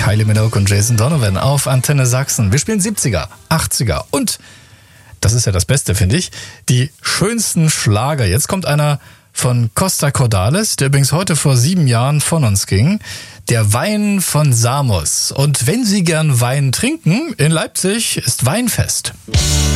Kylie Minogue und Jason Donovan auf Antenne Sachsen. Wir spielen 70er, 80er und, das ist ja das Beste, finde ich, die schönsten Schlager. Jetzt kommt einer von Costa Cordalis, der übrigens heute vor 7 Jahren von uns ging. Der Wein von Samos. Und wenn Sie gern Wein trinken, in Leipzig ist Weinfest.